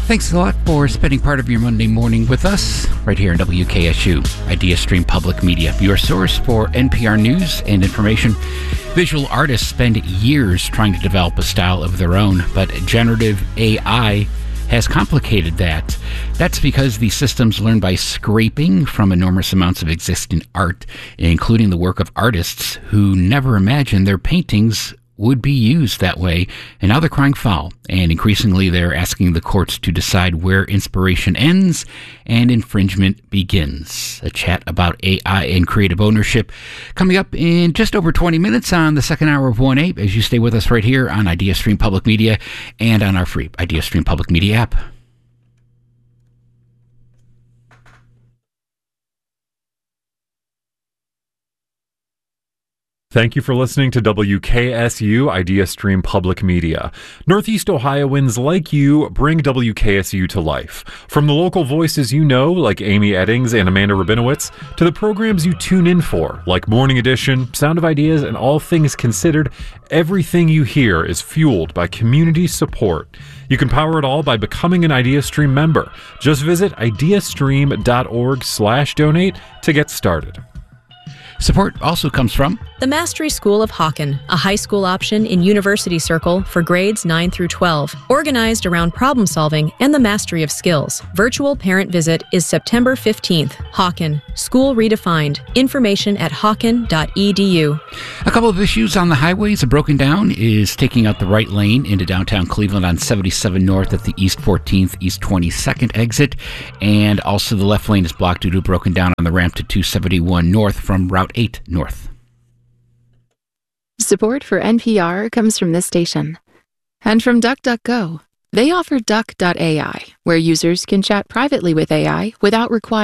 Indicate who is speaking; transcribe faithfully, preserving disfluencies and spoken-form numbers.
Speaker 1: Thanks a lot for spending part of your Monday morning with us right here in W K S U, IdeaStream Public Media, your source for N P R news and information. Visual artists spend years trying to develop a style of their own, but generative A I has complicated that. That's because these systems learn by scraping from enormous amounts of existing art, including the work of artists who never imagined their paintings would be used that way, and now they're crying foul. And increasingly, they're asking the courts to decide where inspiration ends and infringement begins. A chat about A I and creative ownership coming up in just over twenty minutes on the second hour of one A, as you stay with us right here on IdeaStream Public Media and on our free IdeaStream Public Media app.
Speaker 2: Thank you for listening to W K S U IdeaStream Public Media. Northeast Ohioans like you bring W K S U to life. From the local voices you know, like Amy Eddings and Amanda Rabinowitz, to the programs you tune in for, like Morning Edition, Sound of Ideas, and All Things Considered, everything you hear is fueled by community support. You can power it all by becoming an IdeaStream member. Just visit ideastream.org slash donate to get started.
Speaker 1: Support also comes from
Speaker 3: the Mastery School of Hawken, a high school option in University Circle for grades nine through twelve, organized around problem solving and the mastery of skills. Virtual parent visit is September fifteenth. Hawken, School Redefined. Information at hawken dot e d u.
Speaker 1: A couple of issues on the highways. A broken down is taking out the right lane into downtown Cleveland on seventy-seven North at the East fourteenth, East twenty-second exit, and also the left lane is blocked due to broken down on the ramp to two seventy-one North from Route eight North.
Speaker 4: Support for N P R comes from this station and from DuckDuckGo. They offer Duck dot A I, where users can chat privately with A I without requiring